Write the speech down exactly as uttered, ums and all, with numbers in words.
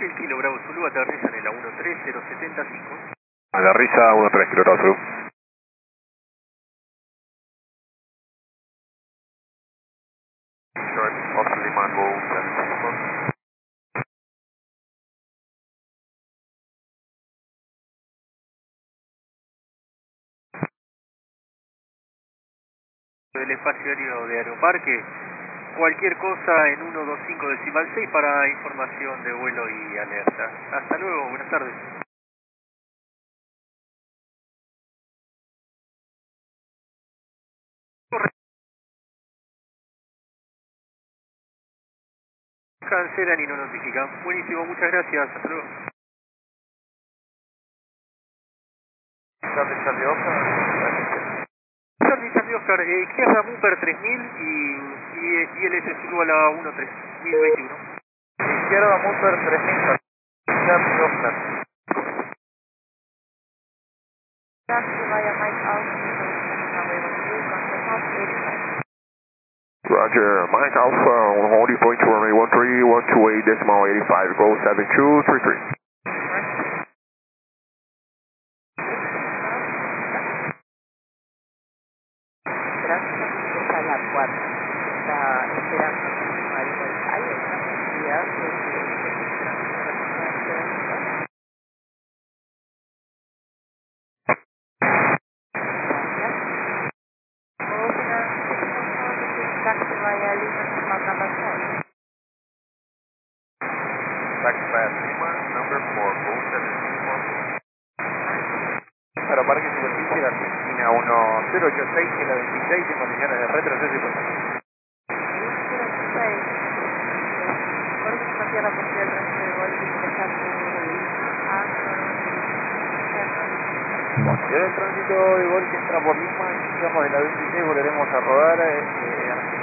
Banfield, Kilo Bravo Zulu, aterrizan en la uno tres cero setenta y cinco. Aterriza uno tres Kilo Bravo Zulu. Short, Oscar Lima, Go seven six four. Del espacio aéreo de Aeroparque, cualquier cosa en ciento veinticinco decimal seis para información de vuelo y alerta. Hasta luego, buenas tardes. Cancelan y no notifican. Buenísimo, muchas gracias, hasta luego. Charlie Charlie Oscar. Charlie Charlie Oscar, eh, izquierda Mumper tres mil y, y, y el S Zulu a la uno tres mil veintiuno. Izquierda Mumper tres mil. Charlie Oscar. Roger, Mike Alpha, on hold you point to runway one three one two eight decimal eighty-five, go seven two three three. Gracias, es a la cuatro. Está esperando a ¿hay alguna posibilidad de que Taxiway Lima, number four, go seven six four. Para Parque Superficie de Argentina uno cero ocho seis, Kilo veintiséis, en condiciones de retroceso y potencia. la posibilidad del resto de gol y ingresar Bueno, el tránsito de gol que entra por Lima, iniciamos de la veintiséis, volveremos a rodar. Eh,